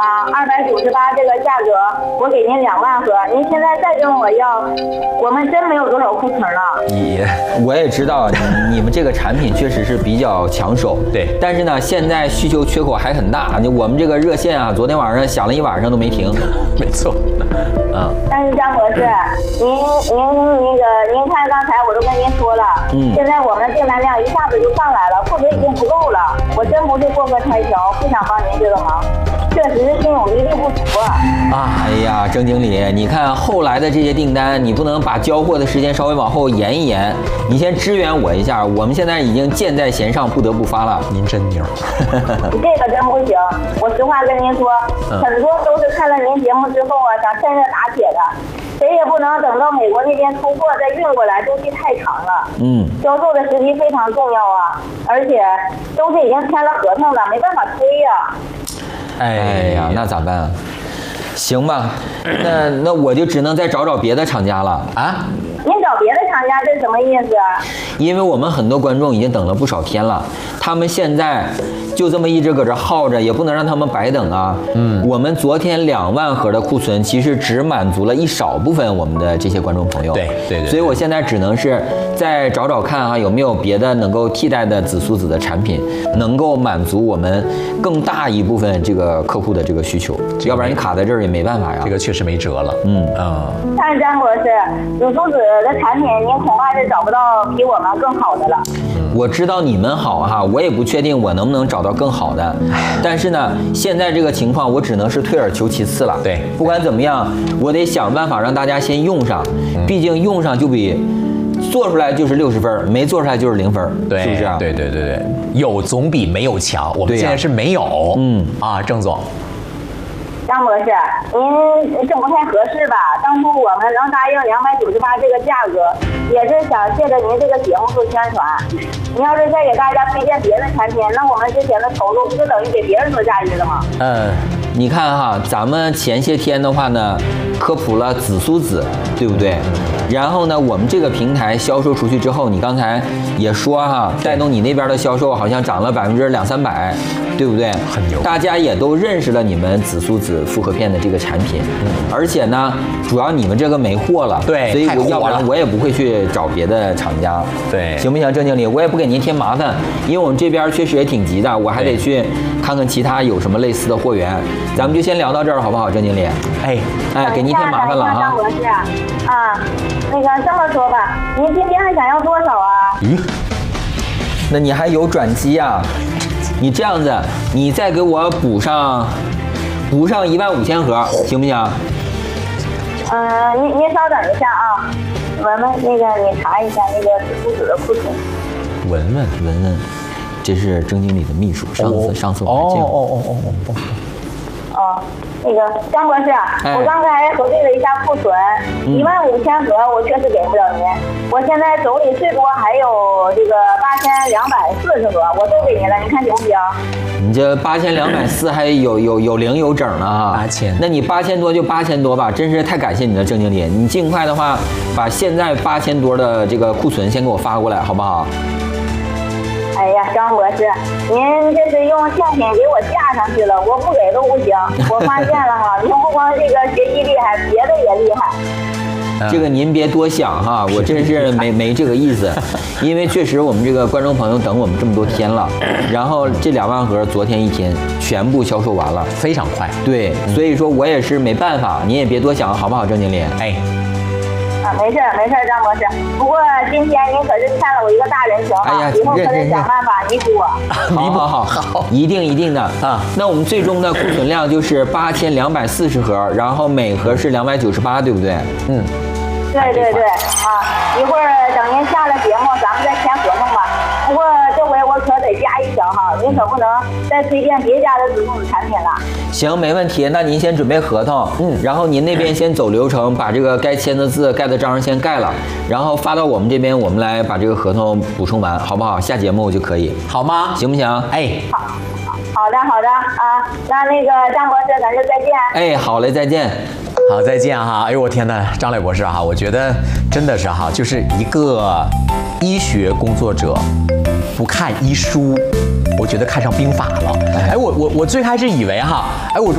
吗？298这个价格，我给您2万盒，您现在再跟我要，我们真没有多少库存了。 我也知道你们这个产品确实是比较抢手， 对。 但是呢，现在需求缺口还很大，我们这个热线啊，昨天晚上响了一晚上都没停。 没错。 但是张博士，您看刚才我都跟您说了，现在我们的订单量一下子就上来了，库存已经不够了。我真不是过河拆桥，不想帮您这个忙，确实是心有余力不足啊。 哎呀，郑经理，你看后来的这些订单，你不能把交货的时间稍微往后延一延，你先支援我一下。我们现在已经箭在弦上，不得不发了。 您真牛。 这个真不行，我实话跟您说，很多都是看了您节目之后啊，想趁热打铁的。谁也不能等到美国那边出货再运过来，周期太长了。销售的时机非常重要啊，而且都是已经签了合同的，没办法推呀。 哎呀，那咋办啊？行吧，那我就只能再找别的厂家了啊。 您找别的厂家这是什么意思啊？ 因为我们很多观众已经等了不少天了，他们现在就这么一直搁这耗着，也不能让他们白等啊。我们昨天2万盒的库存，其实只满足了一少部分我们的这些观众朋友。 对。 所以我现在只能是再找看啊，有没有别的能够替代的紫苏籽的产品，能够满足我们更大一部分这个客户的这个需求。要不然你卡在这儿也没办法呀。 这个确实没辙了。 但是张博士，紫苏籽的产品您恐怕是找不到比我们更好的了。 我知道你们好哈，我也不确定我能不能找到更好的，但是呢，现在这个情况我只能是退而求其次了。 对， 不管怎么样，我得想办法让大家先用上，毕竟用上就比做出来就是60分，没做出来就是0分， 对， 是不是啊？ 对，有总比没有强。我们现在是没有。郑总。 张博士，您这不太合适吧？当初我们能答应298这个价格，也是想借着您这个节目做宣传。您要是再给大家推荐别的产品，那我们之前的投入不就等于给别人做嫁衣了吗？ 你看哈，咱们前些天的话呢，科普了紫苏籽，对不对？然后呢，我们这个平台销售出去之后，你刚才也说哈，带动你那边的销售好像涨了200-300%，对不对？ 很牛。 大家也都认识了你们紫苏籽复合片的这个产品，而且呢，主要你们这个没货了， 对， 所以要不然我也不会去找别的厂家， 对， 行不行，郑经理？我也不给您添麻烦，因为我们这边确实也挺急的，我还得去看看其他有什么类似的货源。咱们就先聊到这儿，好不好，郑经理？给您添麻烦了哈。 张博士那个这么说吧，您今天还想要多少啊？ 那你还有转机啊？你这样子，你再给我补上15000盒，行不行？ 您稍等一下啊，文文，那个你查一下那个紫苏籽的库存。 文文， 这是郑经理的秘书，上次我还见过。 那个张博士，我刚才核对了一下库存，15000盒我确实给不了您，我现在手里最多还有这个8240盒，我都给您了，您看行不行？ 你这8240还有零有整呢哈 ，8000， 那你8000多就8000多吧，真是太感谢你了，郑经理，你尽快的话把现在8000多的这个库存先给我发过来，好不好？ 哎呀，张博士，您这是用竞品给我架上去了，我不给都不行。我发现了哈，您不光这个学习厉害，别的也厉害。 这个您别多想哈，我真是没这个意思，因为确实我们这个观众朋友等我们这么多天了，然后这2万盒昨天一天全部销售完了， 非常快。 对，所以说我也是没办法，您也别多想，好不好，郑经理？ 没事，张博士。不过今天您可是欠了我一个大人情啊！以后可得想办法弥补我。 好，一定的啊。那我们最终的库存量就是8240盒，然后每盒是298，对不对？ 对一会儿等您下了节目，咱们再签合同吧。不过这回我可得加一条哈，您可不能再推荐别家的紫苏籽产品了。 行，没问题。那您先准备合同，然后您那边先走流程，把这个该签的字盖的章先盖了，然后发到我们这边，我们来把这个合同补充完，好不好？下节目就可以， 好吗？ 行不行？ 好的啊，那个张博士，咱就再见。 好嘞，再见。 好，再见哈！哎呦我天哪，张磊博士哈，我觉得真的是哈，就是一个医学工作者不看医书，我觉得看上兵法了。我最开始以为哈，我